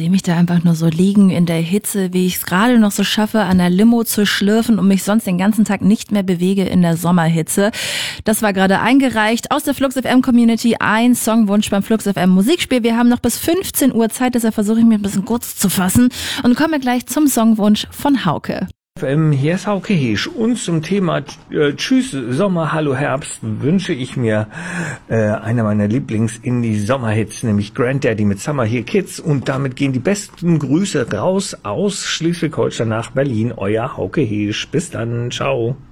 sehe mich da einfach nur so liegen in der Hitze, wie ich es gerade noch so schaffe, an der Limo zu schlürfen und mich sonst den ganzen Tag nicht mehr bewege in der Sommerhitze. Das war gerade eingereicht aus der Flux FM Community, ein Songwunsch beim Flux FM Musikspiel. Wir haben noch bis 15 Uhr Zeit, deshalb versuche ich mich ein bisschen kurz zu fassen und komme gleich zum Songwunsch von Hauke. Hier ist Hauke Heesch und zum Thema Tschüss Sommer, Hallo Herbst wünsche ich mir einer meiner Lieblings-Indie-Sommerhits, nämlich Granddaddy mit Summer Here Kids, und damit gehen die besten Grüße raus aus Schleswig-Holstein nach Berlin. Euer Hauke Heesch. Bis dann. Ciao.